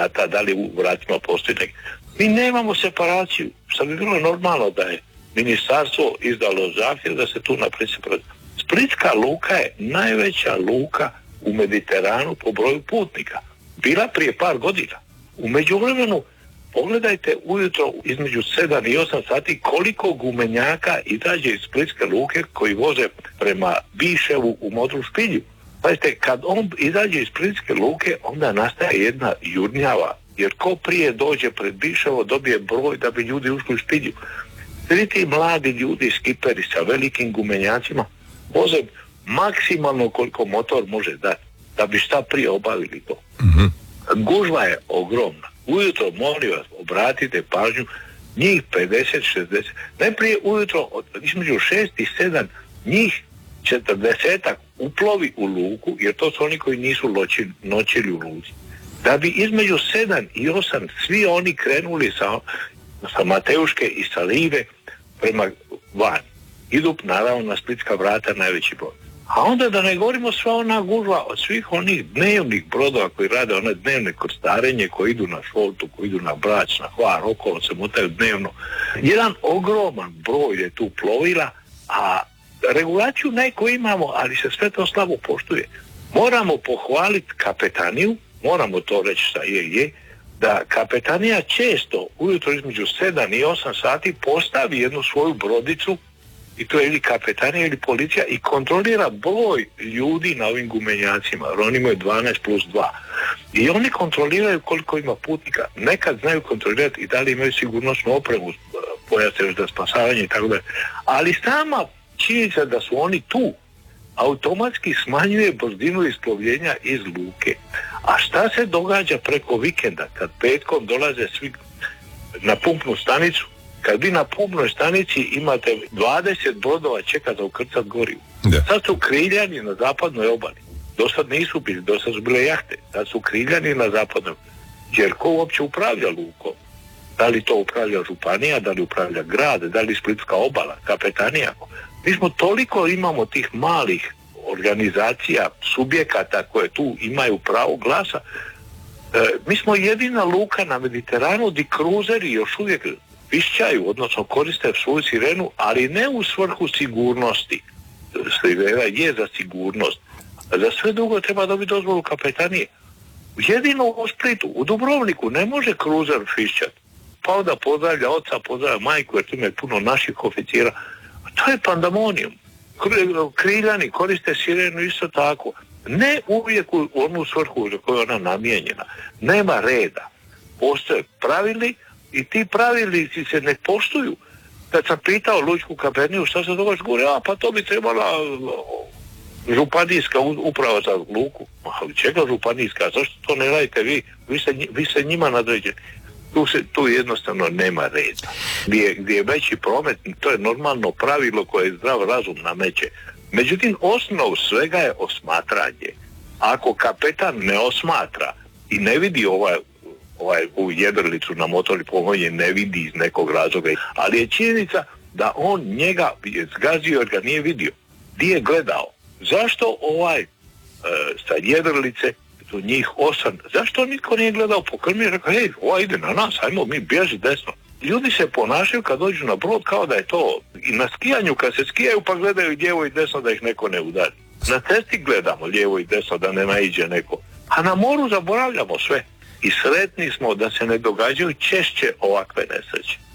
vrata, da li u vratima postoji neki. Mi nemamo separaciju, što bi bilo normalno da je ministarstvo izdalo zahtjev da se tu napravi separaciju. Splitska luka je najveća luka u Mediteranu po broju putnika. Bila prije par godina. U međuvremenu, pogledajte ujutro između 7 i 8 sati koliko gumenjaka izađe iz Splitske luke koji voze prema Biševu u Modru špilju. Pazite, kad on izađe iz Splitske luke, onda nastaje jedna jurnjava, jer ko prije dođe pred Biševo dobije broj da bi ljudi ušli u špilju. Svi ti mladi ljudi, skiperi sa velikim gumenjacima, voze maksimalno koliko motor može dati, da bi šta prije obavili to. Mm-hmm. Gužva je ogromna. Ujutro, molim vas, obratite pažnju, njih 50-60, najprije ujutro između 6 i 7, njih 40-ak uplovi u luku, jer to su oni koji nisu noćili u luci. Da bi između 7 i 8 svi oni krenuli sa Mateuške i sa Live prema van. Idu naravno na Splitska vrata najveći broj. A onda da ne govorimo sva ona gužva od svih onih dnevnih brodova koji rade one dnevne krstarenje, koji idu na Šoltu, koji idu na Brač, na Hvar, okolo se mutaju dnevno. Jedan ogroman broj je tu plovila, a regulaciju neko imamo, ali se sve to slabo poštuje. Moramo pohvaliti kapetaniju, moramo to reći sa je, da kapetanija često ujutro između 7 i 8 sati postavi jednu svoju brodicu, i to je ili kapetanija ili policija, i kontrolira broj ljudi na ovim gumenjacima, jer oni imaju 12+2. I oni kontroliraju koliko ima putnika, nekad znaju kontrolirati i da li imaju sigurnosnu opremu, pojase za spasavanje i tako dalje. Ali sama činjenica da su oni tu automatski smanjuje brzinu isplovljenja iz luke. A šta se događa preko vikenda, kad petkom dolaze svi na pumpnu stanicu? Kad vi na pumpnoj stanici imate 20 brodova čeka za ukrcat gorivo. Sad su Kriljani na zapadnoj obali. Dosad nisu bili, dosad su bile jahte. Sad su Kriljani na zapadnoj. Jer ko uopće upravlja lukom? Da li to upravlja županija, da li upravlja grad, da li Splitska obala, kapetanija? Mi smo toliko imamo tih malih organizacija, subjekata koje tu imaju pravo glasa. Mi smo jedina luka na Mediteranu gdje kruzeri još uvijek pišćaju, odnosno koriste svoju sirenu, ali ne u svrhu sigurnosti. Sirena je za sigurnost. Za sve drugo treba dobiti dozvolu kapetanije. Jedino u Splitu, u Dubrovniku ne može kruzer pišćati. Pa onda pozdravlja oca, pozdravlja majku, jer tu ima puno naših oficira. To je pandamonijum. Kriljani koriste sirenu isto tako. Ne uvijek u onu svrhu za koju je ona namijenjena. Nema reda. Postoje pravili i ti pravilnici se ne poštuju. Kad sam pitao lučku kapetaniju šta se događa, govori, pa to bi trebala županijska uprava za luku. Ali čega županijska? Zašto to ne radite vi? Vi se njima nadređeni. Tu jednostavno nema reda. Gdje je veći promet, to je normalno pravilo koje zdrav razum nameće. Međutim, osnov svega je osmatranje. Ako kapetan ne osmatra i ne vidi ovu jedrilicu na motori pomoći, ne vidi iz nekog razloga, ali je činjenica da on njega je zgazio jer ga nije vidio. Gdje je gledao? Zašto sa jedrilice, tu njih 8, zašto niko nije gledao po krmi i rekao, hej, ide na nas, ajmo mi bježi desno. Ljudi se ponašaju kad dođu na brod kao da je to i na skijanju, kad se skijaju pa gledaju lijevo i desno da ih neko ne udari. Na cesti gledamo lijevo i desno da ne naiđe neko. A na moru zaboravljamo sve. I sretni smo da se ne događaju češće ovakve nesreće.